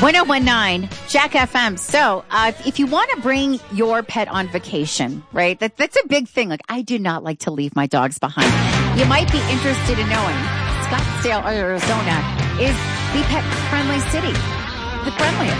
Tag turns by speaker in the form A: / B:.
A: 1019 Jack FM. So, if you want to bring your pet on vacation, right? That's a big thing. Like, I do not like to leave my dogs behind. You might be interested in knowing Scottsdale, Arizona is the pet friendly city. The friendliest.